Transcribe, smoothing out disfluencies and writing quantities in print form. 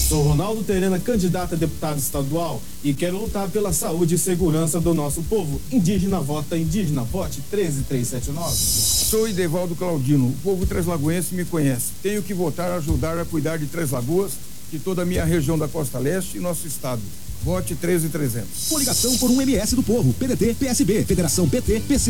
Sou Ronaldo Terena, candidato a deputado estadual e quero lutar pela saúde e segurança do nosso povo. Indígena vota indígena, vote 13379. Sou Idevaldo Claudino, o povo treslagoense me conhece. Tenho que votar, ajudar a cuidar de Três Lagoas, de toda a minha região da Costa Leste e nosso estado. Vote 13300. Coligação por um MS do Povo, PDT, PSB, Federação PT, PC.